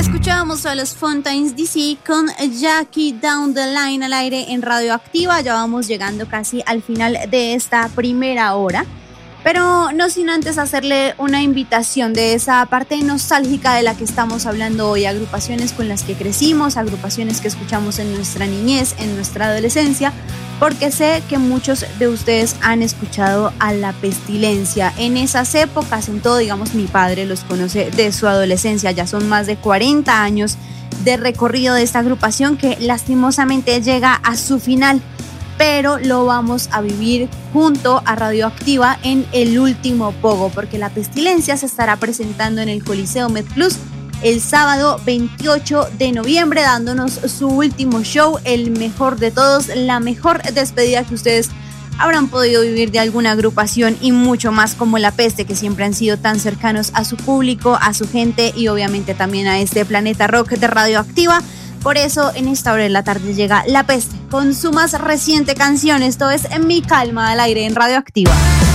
Escuchábamos a los Fontaines DC con Jackie Down the Line al aire en Radioactiva. Ya vamos llegando casi al final de esta primera hora, pero no sin antes hacerle una invitación de esa parte nostálgica de la que estamos hablando hoy. Agrupaciones con las que crecimos, agrupaciones que escuchamos en nuestra niñez, en nuestra adolescencia, porque sé que muchos de ustedes han escuchado a La Pestilencia en esas épocas. En todo, digamos, mi padre los conoce de su adolescencia. Ya son más de 40 años de recorrido de esta agrupación que lastimosamente llega a su final, pero lo vamos a vivir junto a Radioactiva en el último pogo, porque La Pestilencia se estará presentando en el Coliseo MedPlus el sábado 28 de noviembre, dándonos su último show, el mejor de todos, la mejor despedida que ustedes habrán podido vivir de alguna agrupación, y mucho más como La Peste, que siempre han sido tan cercanos a su público, a su gente y obviamente también a este planeta rock de Radioactiva. Por eso en esta hora de la tarde llega La Peste con su más reciente canción. Esto es En Mi Calma al aire en Radioactiva.